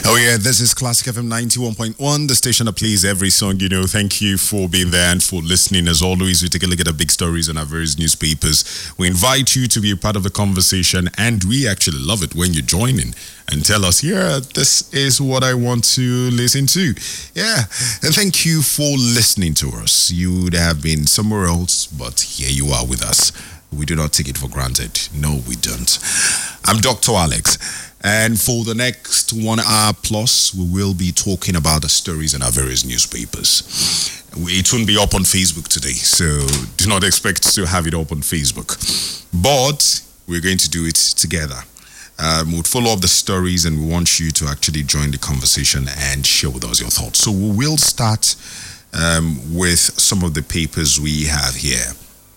Oh yeah, this is Classic FM 91.1, the station that plays every song. Thank you for being there and for listening. As always, we take a look at the big stories in our various newspapers. We invite you to be a part of the conversation, and we actually love it when you join in and tell us, this is what I want to listen to. Yeah, and thank you for listening to us. You would have been somewhere else, but here you are with us. We do not take it for granted. No, we don't. I'm Dr. Alex. And for the next 1 hour plus, we will be talking about the stories in our various newspapers. It won't be up on Facebook today, so do not expect to have it up on Facebook. But we're going to do it together. We'll follow up the stories, and we want you to actually join the conversation and share with us your thoughts. So we will start with some of the papers we have here.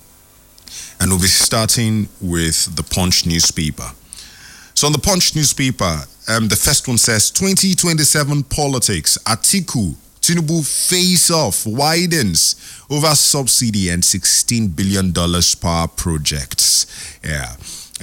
And we'll be starting with the Punch newspaper. So on the Punch newspaper, the first one says, 2027 politics, Atiku, Tinubu face-off widens over subsidy and $16 billion power projects. Yeah.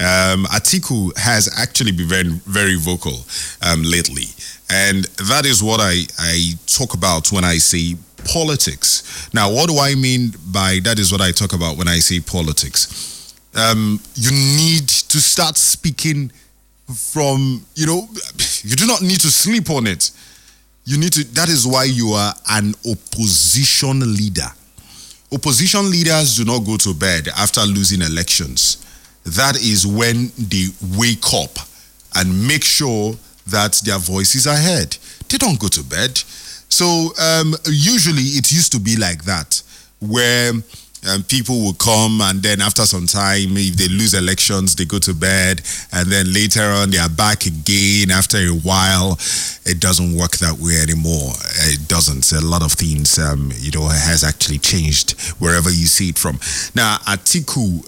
Atiku has actually been very, very vocal lately. And that is what I talk about when I say politics. Now, what do I mean by that is what I talk about when I say politics? You need to start speaking from, you do not need to sleep on it. That is why you are an opposition leader. Opposition leaders do not go to bed after losing elections. That is when they wake up and make sure that their voices are heard. They don't go to bed. So usually it used to be like that, where people will come, and then after some time, if they lose elections, they go to bed, and then later on they are back again after a while. It doesn't work that way anymore. It doesn't. A lot of things, has actually changed wherever you see it from. Now, Atiku,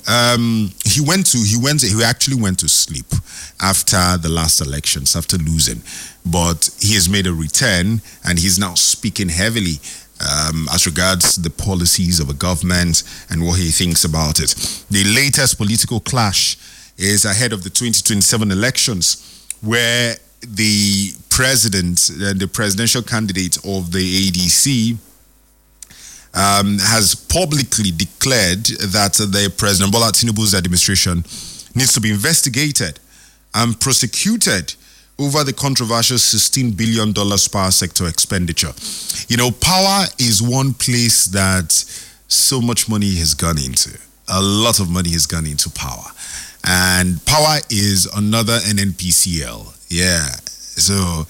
he actually went to sleep after the last elections, after losing, but he has made a return, and he's now speaking heavily as regards the policies of the government and what he thinks about it. The latest political clash is ahead of the 2027 elections, where the president, the presidential candidate of the ADC, has publicly declared that the President Bola Tinubu's administration needs to be investigated and prosecuted over the controversial $16 billion power sector expenditure. Power is one place that so much money has gone into. A lot of money has gone into power. And power is another NNPCL. Yeah. So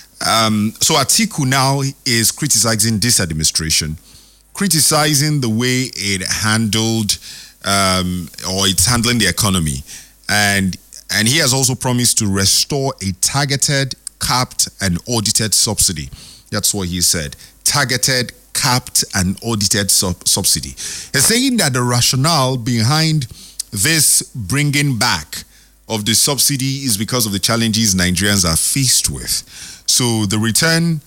Atiku now is criticizing this administration, criticizing the way it handled, or it's handling the economy. And he has also promised to restore a targeted, capped, and audited subsidy. That's what he said. Targeted, capped, and audited subsidy. He's saying that the rationale behind this bringing back of the subsidy is because of the challenges Nigerians are faced with. So the return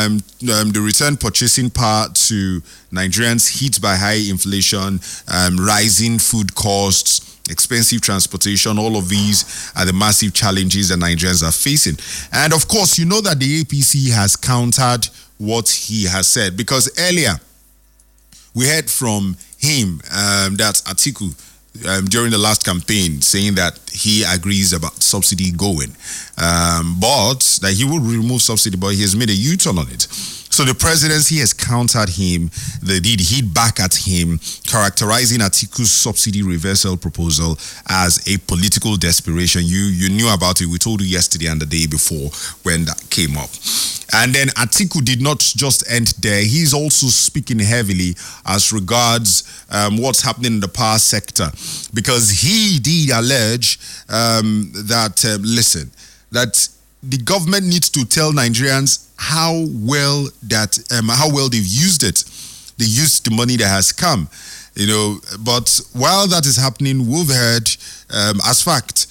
purchasing power to Nigerians hit by high inflation, rising food costs, expensive transportation, all of these are the massive challenges that Nigerians are facing. And of course, you know that the APC has countered what he has said, because earlier we heard from him, that's Atiku, during the last campaign, saying that he agrees about subsidy going, but that he will remove subsidy, but he has made a U-turn on it. So the presidency has countered him. They did hit back at him, characterizing Atiku's subsidy reversal proposal as a political desperation. You knew about it. We told you yesterday and the day before when that came up. And then Atiku did not just end there. He's also speaking heavily as regards what's happening in the power sector, because he did allege that the government needs to tell Nigerians how well they've used it. They used the money that has come, But while that is happening, we've heard, as fact,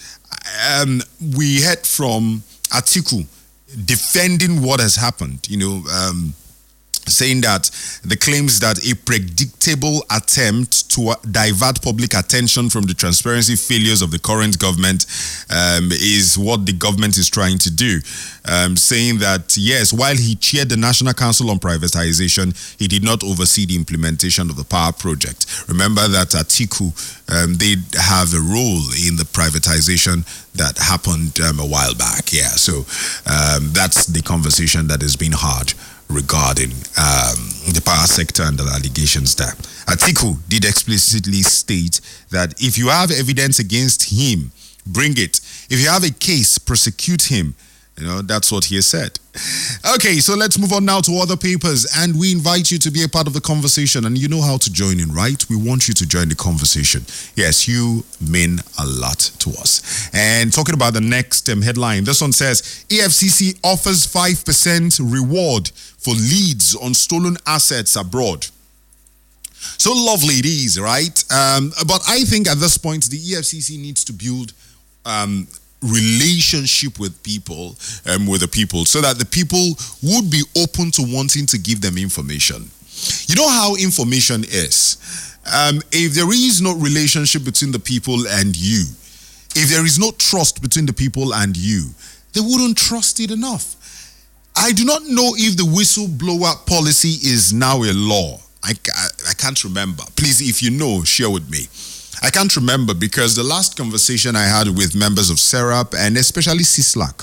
we heard from Atiku defending what has happened, saying that the claims that a predictable attempt to divert public attention from the transparency failures of the current government is what the government is trying to do. Saying that, yes, while he chaired the National Council on Privatization, he did not oversee the implementation of the power project. Remember that Atiku did have a role in the privatization that happened a while back. Yeah, so that's the conversation that is being had regarding the power sector and the allegations there. Atiku did explicitly state that if you have evidence against him, bring it. If you have a case, prosecute him. You know, that's what he has said. Okay, so let's move on now to other papers, and we invite you to be a part of the conversation, and you know how to join in, right? We want you to join the conversation. Yes, you mean a lot to us. And talking about the next headline, this one says, EFCC offers 5% reward for leads on stolen assets abroad. So lovely it is, right? But I think at this point, the EFCC needs to build relationship with people, so that the people would be open to wanting to give them information. You know how information is. If there is no relationship between the people and you, if there is no trust between the people and you, they wouldn't trust it enough. I do not know if the whistleblower policy is now a law. I can't remember. Please, if you know, share with me. I can't remember because the last conversation I had with members of SERAP and especially CISLAC,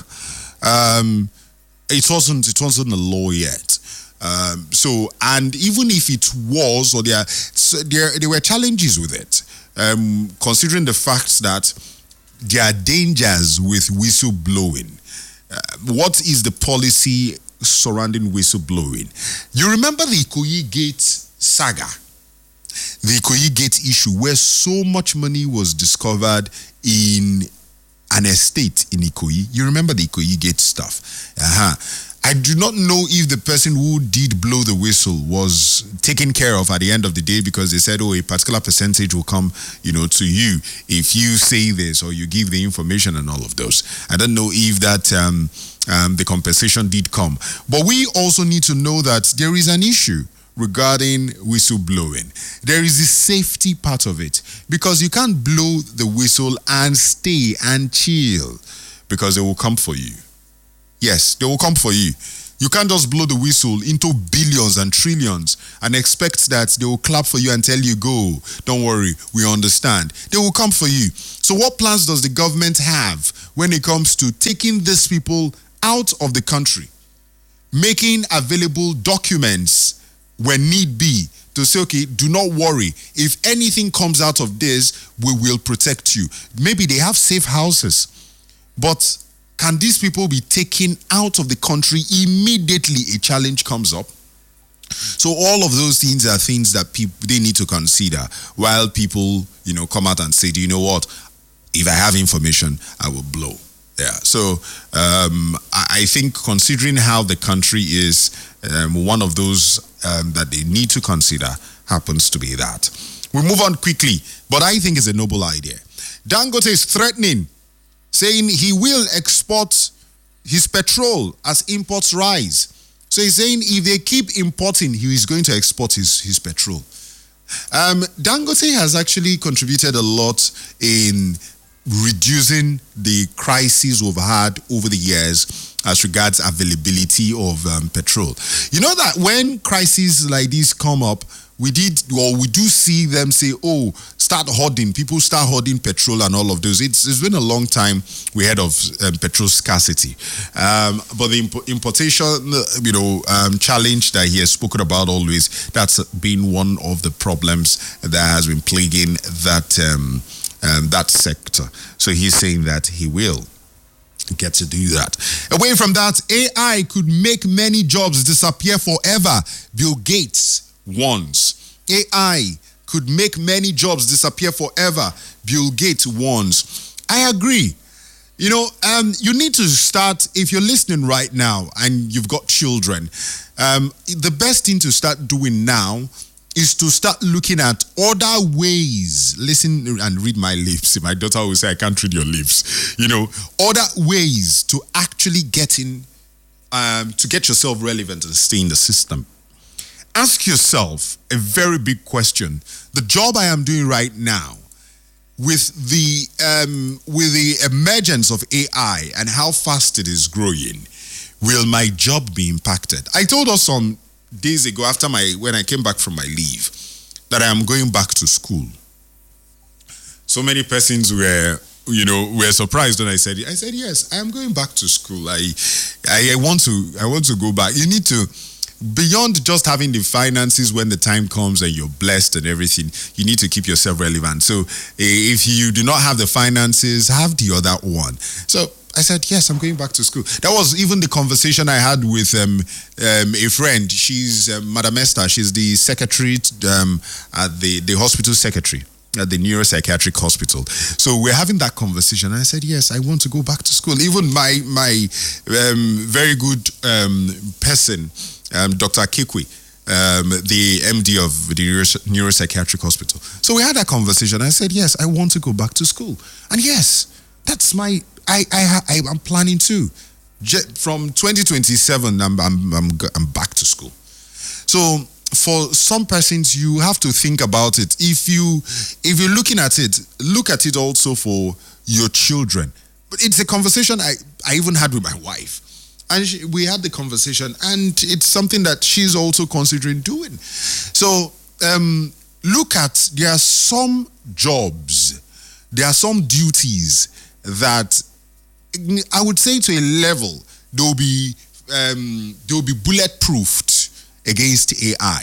it wasn't a law yet. So, and even if it was, or there were challenges with it, considering the fact that there are dangers with whistleblowing. What is the policy surrounding whistleblowing? You remember the Ikoyi Gate saga? The Ikoyi Gate issue, where so much money was discovered in an estate in Ikoyi. You remember the Ikoyi Gate stuff? I do not know if the person who did blow the whistle was taken care of at the end of the day, because they said, oh, a particular percentage will come, to you if you say this or you give the information and all of those. I don't know if that the compensation did come. But we also need to know that there is an issue regarding whistleblowing. There is the safety part of it, because you can't blow the whistle and stay and chill, because they will come for you. Yes, they will come for you. You can't just blow the whistle into billions and trillions and expect that they will clap for you and tell you, go, don't worry, we understand. They will come for you. So what plans does the government have when it comes to taking these people out of the country, making available documents when need be, to say, okay, do not worry. If anything comes out of this, we will protect you. Maybe they have safe houses, but can these people be taken out of the country immediately a challenge comes up? So all of those things are things that they need to consider while people, come out and say, do you know what? If I have information, I will blow. Yeah. So I think considering how the country is, one of those that they need to consider happens to be that. We move on quickly, but I think it's a noble idea. Dangote is threatening, saying he will export his petrol as imports rise. So he's saying if they keep importing, he is going to export his petrol. Dangote has actually contributed a lot in reducing the crises we've had over the years as regards availability of petrol. You know that when crises like these come up, we do see them say, oh, start hoarding. People start hoarding petrol and all of those. It's been a long time we heard of petrol scarcity. But the importation, challenge that he has spoken about always, that's been one of the problems that has been plaguing that sector. So he's saying that he will get to do that. Away from that, AI could make many jobs disappear forever. Bill Gates warns. AI could make many jobs disappear forever. Bill Gates warns. I agree. You need to start, if you're listening right now and you've got children, the best thing to start doing now is to start looking at other ways. Listen and read my lips. My daughter will say, I can't read your lips. Other ways to actually get in, to get yourself relevant and stay in the system. ask yourself a very big question. The job I am doing right now, with the emergence of AI and how fast it is growing, will my job be impacted? I told us some days ago when I came back from my leave that I am going back to school. So many persons were surprised when I said yes, I am going back to school. I want to go back. You need to, beyond just having the finances when the time comes and you're blessed and everything, you need to keep yourself relevant. So if you do not have the finances, have the other one. So I said, yes, I'm going back to school. That was even the conversation I had with a friend. She's Madam Esther. She's the secretary at the hospital secretary at the neuropsychiatric hospital. So we're having that conversation. And I said, yes, I want to go back to school. Even my very good person, Dr. Kikwi, the MD of the neuropsychiatric hospital. So we had that conversation. I said, yes, I want to go back to school. And yes, that's I'm planning to. From 2027, I'm back to school. So for some persons, you have to think about it. If you're looking at it, look at it also for your children. But it's a conversation I even had with my wife. And we had the conversation, and it's something that she's also considering doing. So there are some jobs, there are some duties that I would say to a level they'll be bulletproofed against AI.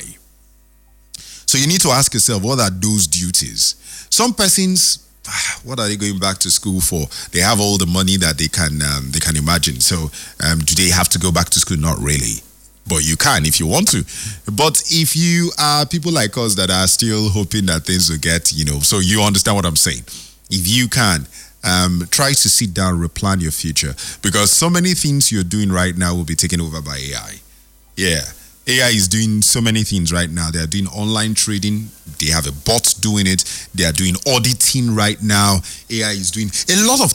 So you need to ask yourself, what are those duties? Some persons, what are they going back to school for? They have all the money that they can imagine. So do they have to go back to school? Not really. But you can if you want to. But if you are people like us that are still hoping that things will get, so you understand what I'm saying. If you can, try to sit down, replan your future. Because so many things you're doing right now will be taken over by AI. Yeah. AI is doing so many things right now. They are doing online trading. They have a bot doing it. They are doing auditing right now. AI is doing a lot of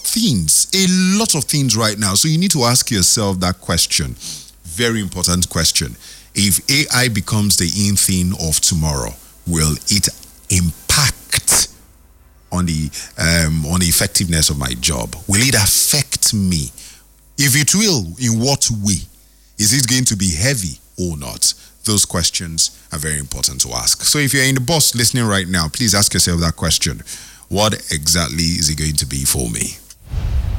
things right now. So you need to ask yourself that question. Very important question. If AI becomes the in thing of tomorrow, will it impact on the effectiveness of my job? Will it affect me? If it will, in what way? Is it going to be heavy or not? Those questions are very important to ask. So if you're in the bus listening right now, please ask yourself that question. What exactly is it going to be for me?